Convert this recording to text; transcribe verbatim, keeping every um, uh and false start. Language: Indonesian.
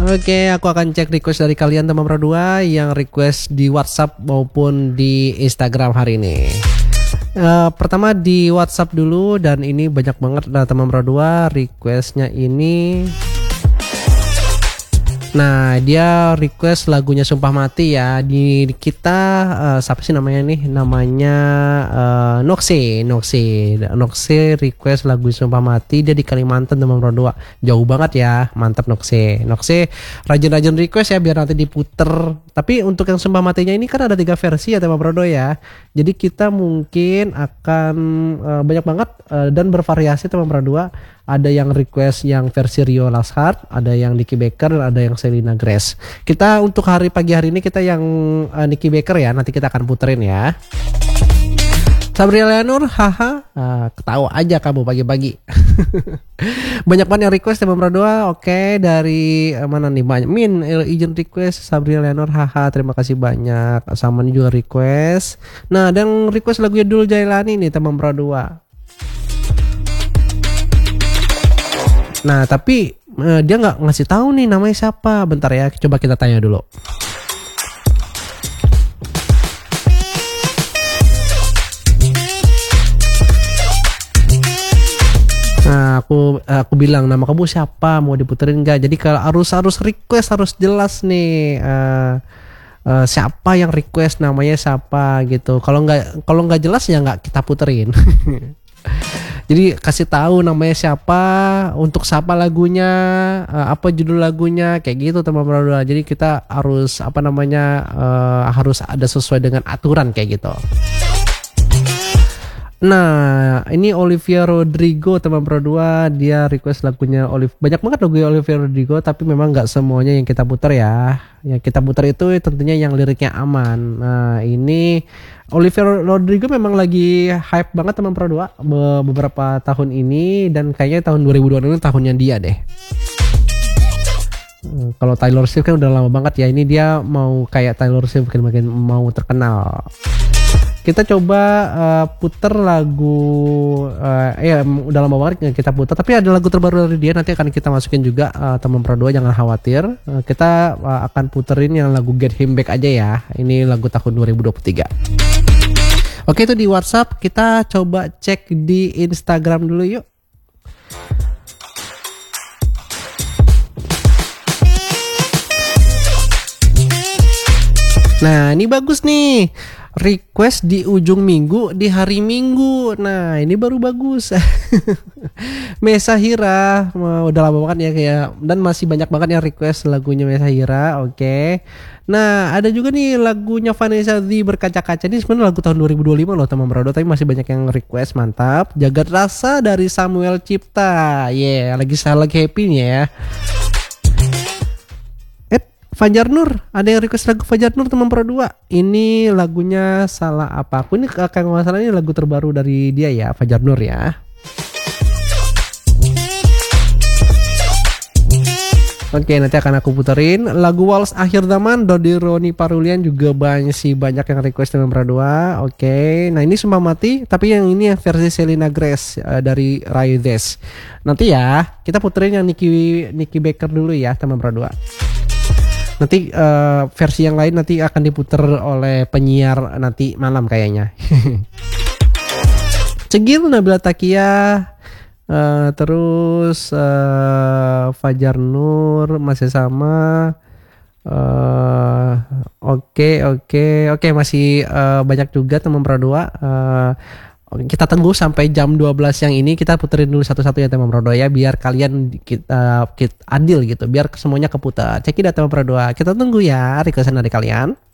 Oke, aku akan cek request dari kalian teman Pro dua yang request di WhatsApp maupun di Instagram hari ini. Uh, pertama di WhatsApp dulu, dan ini banyak banget nah, teman Pro dua requestnya ini. Nah, dia request lagunya Sumpah Mati ya. Di kita uh, siapa sih namanya nih? Namanya uh, Noxe, Noxe. Noxe request lagu Sumpah Mati. Dia di Kalimantan teman Pro dua. Jauh banget ya. Mantap Noxe. Noxe rajin-rajin request ya biar nanti diputer. Tapi untuk yang Sumpah Matinya ini kan ada tiga versi ya teman Pro dua ya. Jadi kita mungkin akan uh, banyak banget uh, dan bervariasi teman Pro dua. Ada yang request yang versi Rio Lashart, ada yang Nicky Baker, dan ada yang Selena Grace. Kita untuk hari pagi hari ini kita yang uh, Nicky Baker ya, nanti kita akan puterin ya. Sabri Leonur, haha, uh, ketawa aja kamu pagi-pagi. Banyak banget yang request teman Pro dua. Oke, dari uh, mana nih banyak. Min izin request Sabri Leonur, haha, terima kasih banyak. Sama juga request. Nah, dan request lagunya Dul Jailani nih teman Pro dua. Nah tapi uh, dia nggak ngasih tahu nih namanya siapa. Bentar ya, coba kita tanya dulu. Nah aku aku bilang nama kamu siapa, mau diputerin nggak? Jadi kalau harus harus request harus jelas nih. Uh, uh, siapa yang request namanya siapa gitu. Kalau nggak kalau nggak jelas ya nggak kita puterin. Jadi kasih tahu namanya siapa, untuk siapa lagunya, apa judul lagunya, kayak gitu teman Pro dua. Jadi kita harus apa namanya uh, harus ada sesuai dengan aturan kayak gitu. Nah ini Olivia Rodrigo teman Pro dua, dia request lagunya Olive. Banyak banget lagu Olivia Rodrigo, tapi memang nggak semuanya yang kita putar ya. Yang kita putar itu tentunya yang liriknya aman. Nah ini Olivia Rodrigo memang lagi hype banget teman Pro dua beberapa tahun ini, dan kayaknya tahun dua ribu dua puluh ini tahunnya dia deh. Hmm, kalau Taylor Swift kan udah lama banget ya, ini dia mau kayak Taylor Swift makin-makin mau terkenal. Kita coba uh, puter lagu uh, ya udah lama banget kita putar, tapi ada lagu terbaru dari dia nanti akan kita masukin juga uh, teman Pro dua, jangan khawatir. Uh, kita uh, akan puterin yang lagu Get Him Back aja ya. Ini lagu tahun dua ribu dua puluh tiga. Oke, itu di WhatsApp. Kita coba cek di Instagram dulu yuk. Nah, ini bagus nih. Request di ujung minggu di hari Minggu. Nah, ini baru bagus. Mesa Hira, udah lama banget ya kayak, dan masih banyak banget yang request lagunya Mesa Hira. Oke. Nah, ada juga nih lagunya Vanessa di Berkaca-kaca. Ini sebenarnya lagu tahun dua ribu dua puluh lima loh teman Pro dua, tapi masih banyak yang request. Mantap. Jagat Rasa dari Samuel Cipta. Yeah, lagi saya lagi happy nih ya. Fajar Nur, ada yang request lagu Fajar Nur teman Pro dua. Ini lagunya Salah Apa Aku. Ini kakak masalah ini lagu terbaru dari dia ya, Fajar Nur ya. Oke, nanti akan aku puterin lagu Wals Akhir Zaman Dodi Roni Parulian, juga banyak sih banyak yang request teman Pro dua. Oke, nah ini Sumpah Mati, tapi yang ini yang versi Selena Grace uh, dari Ray Des. Nanti ya kita puterin yang Nicky Nicky Baker dulu ya teman Pro dua. Nanti uh, versi yang lain nanti akan diputer oleh penyiar nanti malam kayaknya. Cegil Nabila Takia, uh, terus uh, Fajar Nur masih sama. Uh, Oke oke oke masih uh, banyak juga teman Pro dua. Uh, Kita tunggu sampai jam dua belas yang ini, kita puterin dulu satu-satu ya teman Pro dua ya, biar kalian kita, kita adil gitu, biar semuanya keputar. Cek teman Pro dua, kita tunggu ya requestan dari kalian.